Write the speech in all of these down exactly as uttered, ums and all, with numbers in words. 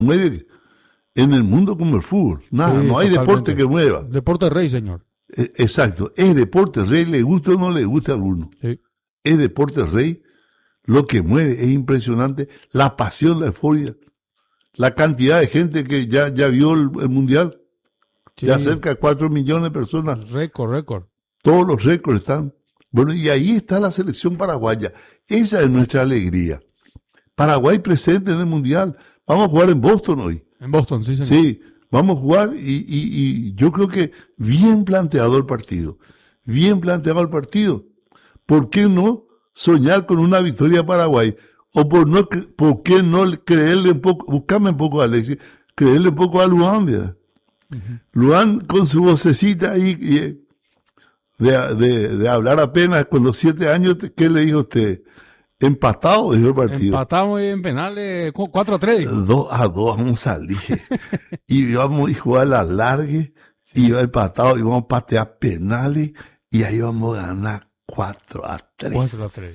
mueve en el mundo como el fútbol. Nada, Sí, no hay totalmente. deporte que mueva. Deporte rey, señor. Eh, Exacto, es deporte rey, le gusta o no le gusta a alguno. Sí. Es deporte rey, lo que mueve es impresionante, la pasión, la euforia, la cantidad de gente que ya, ya vio el, el mundial, Sí. ya cerca de cuatro millones de personas, Récord, récord. todos los récords están. Bueno, y ahí está la selección paraguaya, esa es nuestra alegría. Paraguay presente en el mundial, vamos a jugar en Boston hoy. En Boston, sí, señor. Sí, vamos a jugar y, y, y yo creo que bien planteado el partido, bien planteado el partido. ¿Por qué no soñar con una victoria a Paraguay? ¿O por, no, por qué no creerle un poco, buscarme un poco a Alexis, creerle un poco a Luan, ¿verdad? Uh-huh. Luan con su vocecita ahí y, de, de, de hablar apenas con los siete años, ¿qué le dijo usted? Empatado, dijo el partido. Empatamos en penales cuatro a tres. dos a dos vamos a salir. Y íbamos a jugar a la larga, sí. Iba empatado, íbamos a patear penales y ahí vamos a ganar cuatro a tres. cuatro a tres.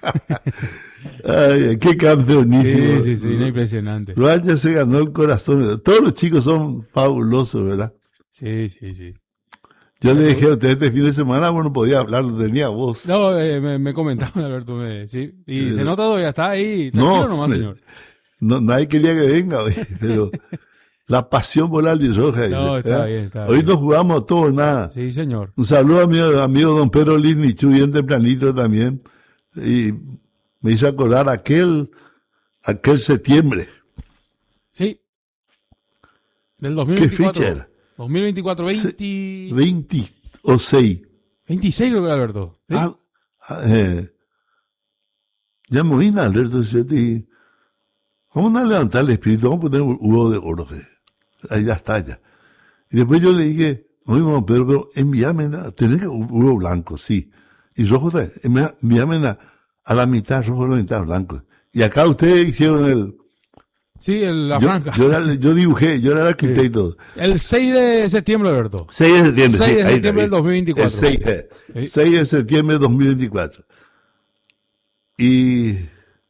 Ay, qué campeonísimo. Sí, sí, sí, impresionante. Luan ya se ganó el corazón. Todos los chicos son fabulosos, ¿verdad? Sí, sí, sí. Yo le dije a usted este fin de semana, bueno, podía hablar, tenía voz. No, eh, me, me comentaban, Alberto, me, sí. Y sí, se nota todavía, está ahí, tranquilo no, nomás, señor. No, nadie quería que venga, pero la pasión por la albirroja. No, está ¿eh? bien, está Hoy bien. nos jugamos todo nada. Sí, señor. Un saludo a mi amigo don Pedro Linichu, bien tempranito también. Y me hizo acordar aquel, aquel septiembre. Sí. Del dos mil veinticuatro. ¿Qué fecha era? dos mil veinticuatro, veinte... veinte o seis. veintiséis creo que era, Alberto. ¿Sí? Ah, eh, ya me vine, Alberto, y vamos a levantar el espíritu, vamos a poner un huevo de oro. Ahí ya está, ya. Y después yo le dije, oye, don Pedro, pero envíame, tenés que un huevo blanco, sí. Y rojo también, envíame a, a la mitad rojo y la mitad blanco. Y acá ustedes hicieron el... Sí, el, la yo, franja. Yo, era, yo dibujé, yo era el arquitecto. Sí. El seis de septiembre, Alberto. seis de septiembre. seis sí, de septiembre del dos mil veinticuatro. El seis, eh, sí. seis de septiembre del dos mil veinticuatro. Y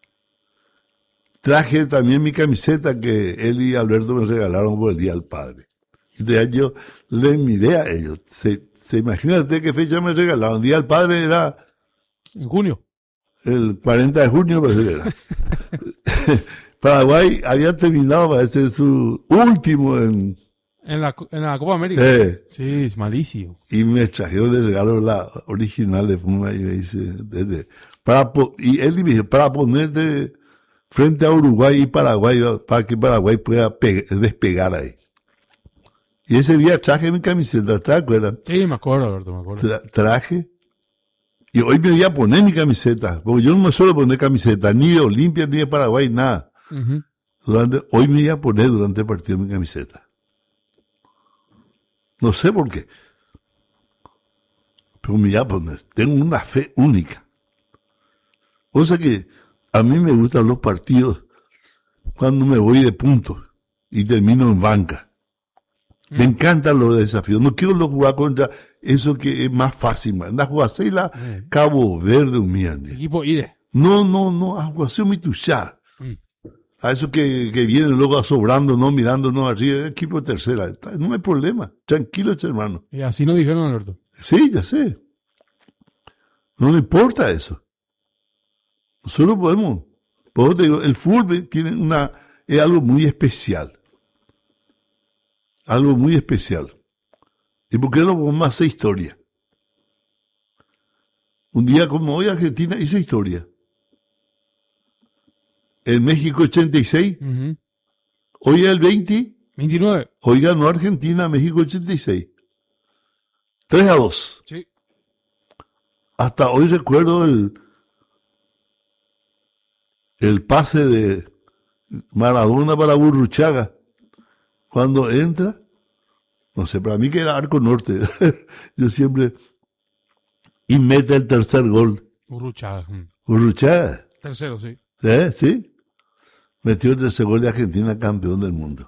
traje también mi camiseta que él y Alberto me regalaron por el Día del Padre. Y entonces yo les miré a ellos. ¿Se, se imagina usted qué fecha me regalaron? El Día del Padre era... En junio. El cuarenta de junio, parece que era. Paraguay había terminado, parece, su último en... En la, en la Copa América. Sí. Sí, es malísimo. Y me trajeron de regalo la original de Fuma y me dice, desde, para, y él me dijo, para ponerte frente a Uruguay y Paraguay, para que Paraguay pueda pe- despegar ahí. Y ese día traje mi camiseta, ¿te acuerdas? Sí, me acuerdo, Alberto, me acuerdo. Tra- traje. Y hoy me voy a poner mi camiseta, porque yo no me suelo poner camiseta, ni de Olimpia, ni de Paraguay, nada. Uh-huh. Durante, hoy me voy a poner durante el partido mi camiseta. No sé por qué. Pero me voy a poner. Tengo una fe única. O sea que a mí me gustan los partidos cuando me voy de puntos y termino en banca. Mm. Me encantan los desafíos. No quiero los jugar contra eso que es más fácil. Anda a jugar la mm. Cabo Verde, humilde. Equipo ire. No, no, no. A jugar mi tuchar. Mm. A eso que, que vienen luego sobrando, no mirándonos arriba, equipo de tercera. No hay problema. Tranquilos, hermano. Y así nos dijeron, Alberto. Sí, ya sé. No le importa eso. Nosotros podemos. Por eso te digo, el fútbol tiene una, es algo muy especial. Algo muy especial. ¿Y por qué no podemos hacer historia? Un día como hoy, Argentina hizo historia. En México ochenta y seis, uh-huh. Hoy es el veinte, veintinueve. Hoy ganó Argentina, México ochenta y seis. tres a dos. Sí. Hasta hoy recuerdo el, el pase de Maradona para Burruchaga. Cuando entra, no sé, para mí que era arco norte. Yo siempre... Y mete el tercer gol. Burruchaga. Burruchaga. Tercero, sí. ¿Eh? ¿Sí? Metió el tercer gol de Argentina, campeón del mundo.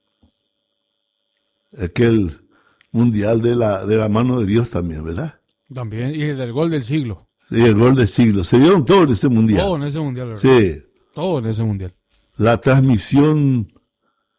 Aquel mundial de la, de la mano de Dios también, ¿verdad? También, y el del gol del siglo. Y el gol del siglo. Se dieron todo en ese mundial. Todo en ese mundial, ¿verdad? Sí. Todo en ese mundial. La transmisión